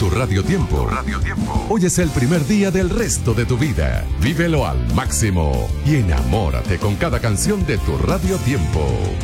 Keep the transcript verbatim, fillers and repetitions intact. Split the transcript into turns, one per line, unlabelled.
Tu Radio Tiempo. Radio Tiempo. Hoy es el primer día del resto de tu vida. Vívelo al máximo y enamórate con cada canción de Tu Radio Tiempo.